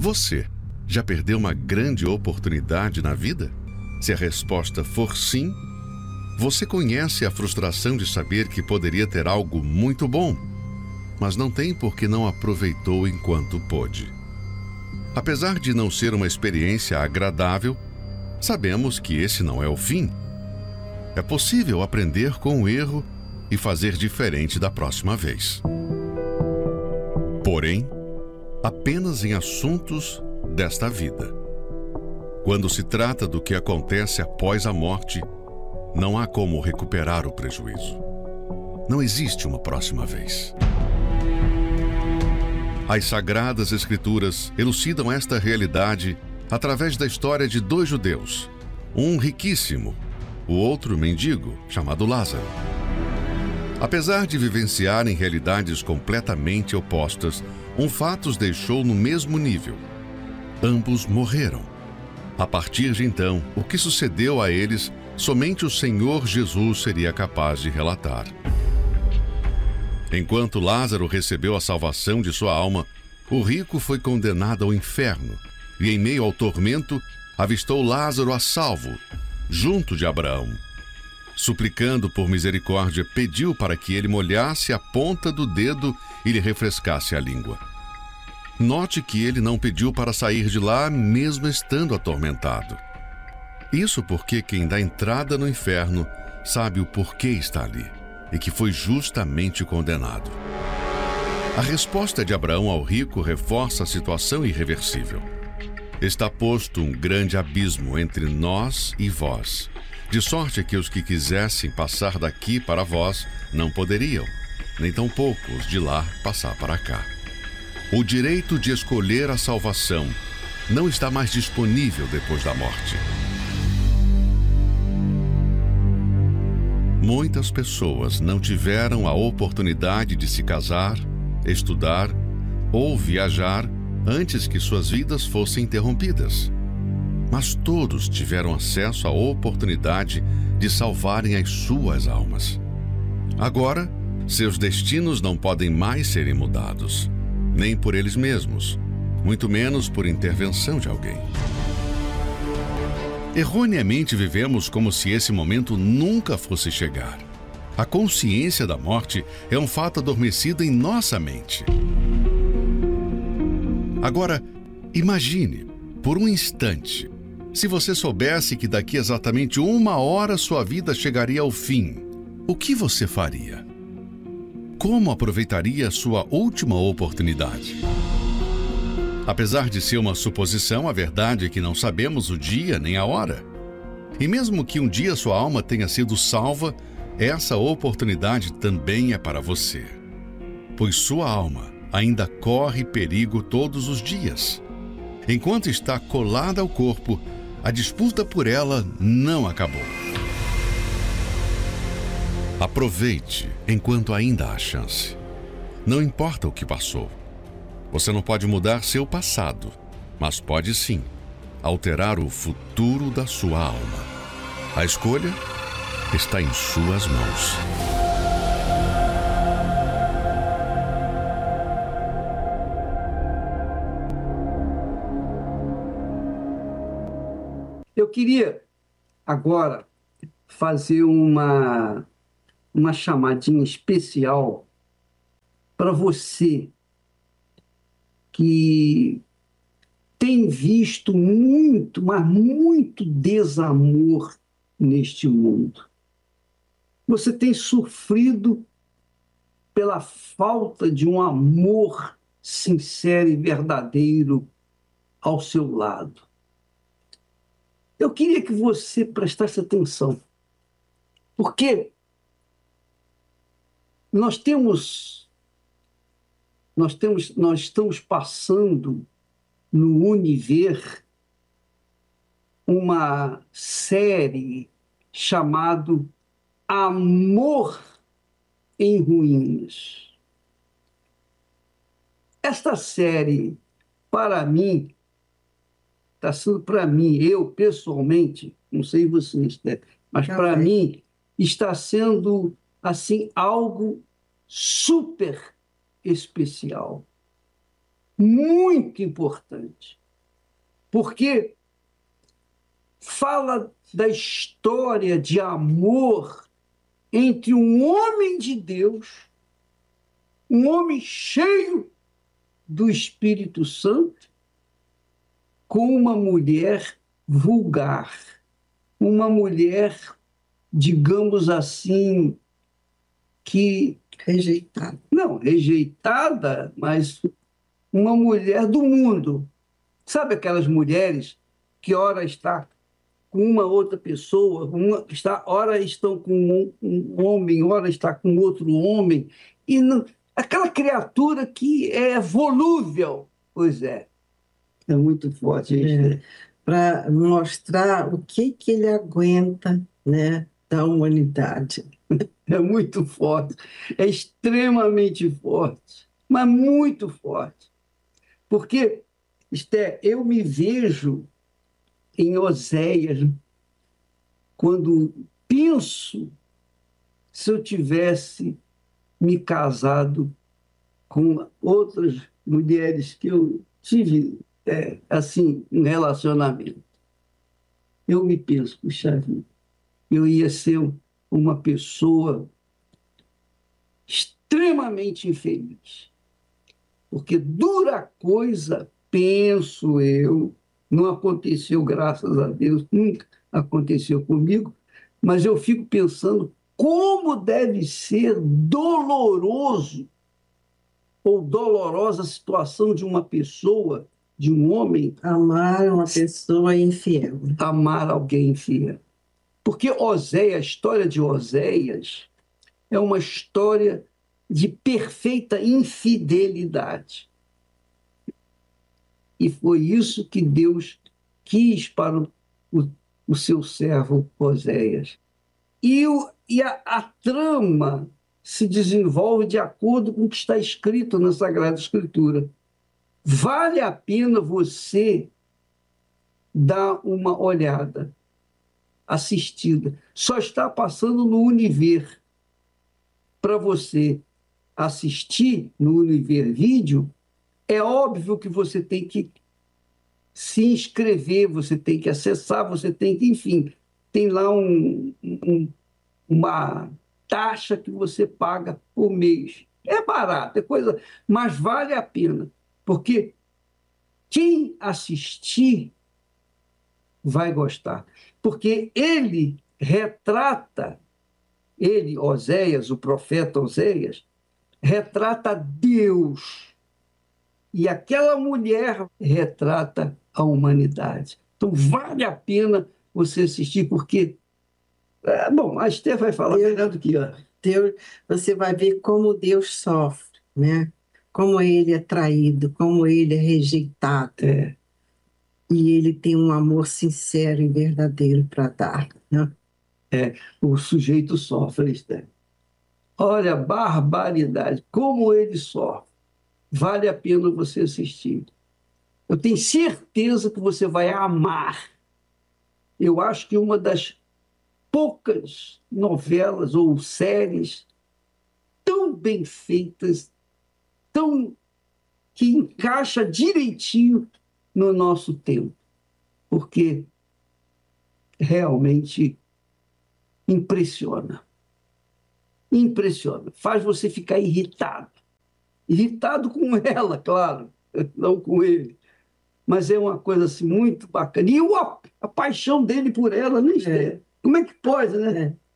Você já perdeu uma grande oportunidade na vida? Se a resposta for sim, você conhece a frustração de saber que poderia ter algo muito bom, mas não tem porque não aproveitou enquanto pôde. Apesar de não ser uma experiência agradável, sabemos que esse não é o fim. É possível aprender com o erro e fazer diferente da próxima vez. Porém, apenas em assuntos desta vida. Quando se trata do que acontece após a morte, não há como recuperar o prejuízo. Não existe uma próxima vez. As Sagradas Escrituras elucidam esta realidade através da história de dois judeus, um riquíssimo, o outro mendigo, chamado Lázaro. Apesar de vivenciarem realidades completamente opostas, um fato os deixou no mesmo nível. Ambos morreram. A partir de então, o que sucedeu a eles, somente o Senhor Jesus seria capaz de relatar. Enquanto Lázaro recebeu a salvação de sua alma, o rico foi condenado ao inferno e, em meio ao tormento, avistou Lázaro a salvo, junto de Abraão. Suplicando por misericórdia, pediu para que ele molhasse a ponta do dedo e lhe refrescasse a língua. Note que ele não pediu para sair de lá mesmo estando atormentado. Isso porque quem dá entrada no inferno sabe o porquê está ali e que foi justamente condenado. A resposta de Abraão ao rico reforça a situação irreversível. Está posto um grande abismo entre nós e vós, de sorte que os que quisessem passar daqui para vós não poderiam, nem tampouco os de lá passar para cá. O direito de escolher a salvação não está mais disponível depois da morte. Muitas pessoas não tiveram a oportunidade de se casar, estudar ou viajar antes que suas vidas fossem interrompidas. Mas todos tiveram acesso à oportunidade de salvarem as suas almas. Agora, seus destinos não podem mais serem mudados, nem por eles mesmos, muito menos por intervenção de alguém. Erroneamente vivemos como se esse momento nunca fosse chegar. A consciência da morte é um fato adormecido em nossa mente. Agora, imagine, por um instante, se você soubesse que daqui exatamente 1 hora sua vida chegaria ao fim, o que você faria? Como aproveitaria sua última oportunidade? Apesar de ser uma suposição, a verdade é que não sabemos o dia nem a hora. E mesmo que um dia sua alma tenha sido salva, essa oportunidade também é para você. Pois sua alma ainda corre perigo todos os dias. Enquanto está colada ao corpo, a disputa por ela não acabou. Aproveite enquanto ainda há chance. Não importa o que passou. Você não pode mudar seu passado, mas pode sim alterar o futuro da sua alma. A escolha está em suas mãos. Eu queria agora fazer uma chamadinha especial para você que tem visto muito, mas muito desamor neste mundo. Você tem sofrido pela falta de um amor sincero e verdadeiro ao seu lado. Eu queria que você prestasse atenção, porque nós estamos passando no Univer uma série chamado Amor em Ruínas. Esta série, para mim, está sendo para mim, eu pessoalmente, não sei vocês, né? Mas para mim está sendo assim algo super especial. muito importante, porque fala da história de amor entre um homem de Deus, um homem cheio do Espírito Santo, com uma mulher vulgar, uma mulher, digamos assim, que... Rejeitada. Não, rejeitada, mas uma mulher do mundo. Sabe aquelas mulheres que ora está com uma outra pessoa, ora estão com um homem, ora está com outro homem, e não, aquela criatura que é volúvel. Pois é muito forte isso. Para mostrar o que ele aguenta, né, da humanidade. É muito forte, é extremamente forte, mas muito forte. Porque, Esther, eu me vejo em Oséias, quando penso se eu tivesse me casado com outras mulheres que eu tive, assim, um relacionamento. Eu me penso, puxa vida, eu ia ser uma pessoa extremamente infeliz. Porque dura coisa, penso eu, não aconteceu, graças a Deus, nunca aconteceu comigo, mas eu fico pensando como deve ser doloroso ou dolorosa a situação de uma pessoa, de um homem, amar uma pessoa infiel. Amar alguém infiel. Porque Oséias, a história de Oséias é uma história de perfeita infidelidade. E foi isso que Deus quis para o seu servo Oséias. E a trama se desenvolve de acordo com o que está escrito na Sagrada Escritura. Vale a pena você dar uma olhada, assistida. Só está passando no Univer. Para você assistir no Univer Vídeo, é óbvio que você tem que se inscrever, você tem que acessar, você tem que, enfim, tem lá uma taxa que você paga por mês. É barato, é coisa, mas vale a pena, porque quem assistir vai gostar, porque ele retrata, Oséias, o profeta Oséias, retrata Deus. E aquela mulher retrata a humanidade. Então, vale a pena você assistir, porque... bom, a Esther vai falar melhor do que eu. Deus, você vai ver como Deus sofre, né? Como ele é traído, como ele é rejeitado. E ele tem um amor sincero e verdadeiro para dar, né? O sujeito sofre, Esther. Olha a barbaridade, como ele sofre. Vale a pena você assistir. Eu tenho certeza que você vai amar. Eu acho que uma das poucas novelas ou séries tão bem feitas, que encaixa direitinho no nosso tempo, porque realmente impressiona. Impressiona. Faz você ficar irritado. Irritado com ela, claro, não com ele. Mas é uma coisa assim, muito bacana. E a paixão dele por ela, né, Esther? Como é que pode, né?